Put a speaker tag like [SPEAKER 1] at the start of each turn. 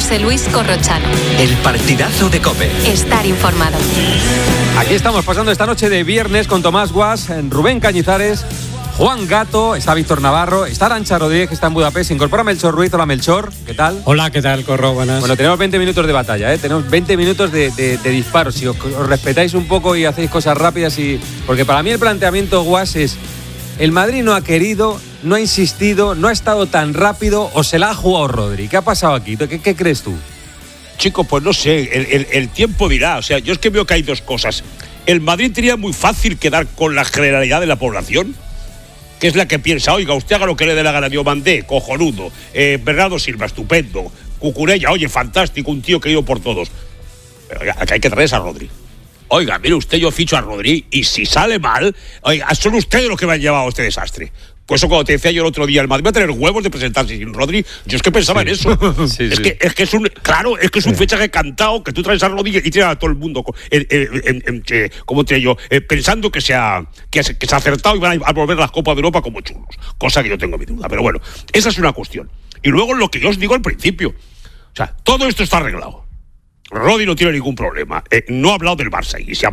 [SPEAKER 1] José Luis Corrochano.
[SPEAKER 2] El partidazo de COPE.
[SPEAKER 1] Estar informado.
[SPEAKER 3] Aquí estamos pasando esta noche de viernes con Tomás Guas, Rubén Cañizares, Juan Gato, está Víctor Navarro, está Arantxa Rodríguez, que está en Budapest, se incorpora Melchor Ruiz. Hola Melchor, ¿qué tal?
[SPEAKER 4] Hola, ¿qué tal, Corro? Buenas.
[SPEAKER 3] Bueno, tenemos 20 minutos de batalla, ¿eh? Tenemos 20 minutos de disparos. Si os respetáis un poco y hacéis cosas rápidas, porque para mí el planteamiento, Guas, es: el Madrid no ha querido, no ha insistido, no ha estado tan rápido, o se la ha jugado Rodri. ¿Qué ha pasado aquí? ¿Qué crees tú?
[SPEAKER 5] Chico, pues no sé, el tiempo dirá. O sea, yo es que veo que hay dos cosas. El Madrid tenía muy fácil quedar con la generalidad de la población, que es la que piensa: oiga, usted haga lo que le dé la gana. Diomandé, cojonudo, Bernardo Silva, estupendo, Cucurella, oye, fantástico, un tío querido por todos. Pero oiga, acá hay que traer a Rodri. Oiga, mire usted, yo ficho a Rodri y si sale mal, oiga, son ustedes los que me han llevado a este desastre. Por eso cuando te decía yo el otro día, el Madrid va a tener huevos de presentarse sin Rodri, yo es que pensaba en eso. Es que es un fichaje cantado, que tú traes a Rodri y tiras a todo el mundo, como te digo, pensando que se ha acertado y van a volver las Copas de Europa como chulos. Cosa que yo tengo mi duda, pero bueno, esa es una cuestión. Y luego lo que yo os digo al principio, o sea, todo esto está arreglado. Rodri no tiene ningún problema. No ha hablado del Barça y se ha